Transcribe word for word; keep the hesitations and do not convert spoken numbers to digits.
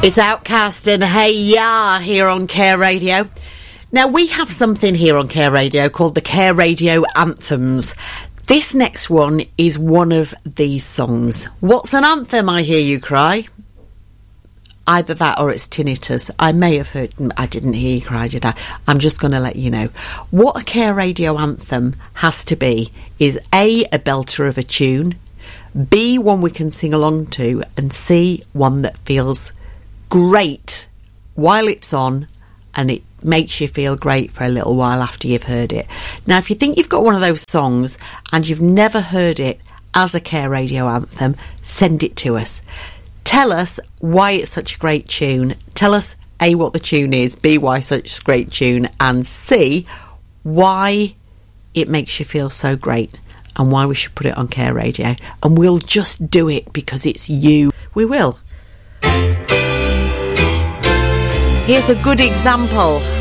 It's Outcast and Hey Ya here on Care Radio. Now, we have something here on Care Radio called the Care Radio Anthems. This next one is one of these songs. What's an anthem, I hear you cry? Either that or it's tinnitus. I may have heard, I didn't hear you cry, did I? I'm just going to let you know. What a Care Radio anthem has to be is A, a belter of a tune, B, one we can sing along to, and C, one that feels great while it's on and it makes you feel great for a little while after you've heard it. Now, if you think you've got one of those songs and you've never heard it as a Care Radio anthem, send it to us. Tell us why it's such a great tune. Tell us A, what the tune is, B, why such a great tune, and C, why it makes you feel so great and why we should put it on Care Radio. And we'll just do it because it's you. We will. Here's a good example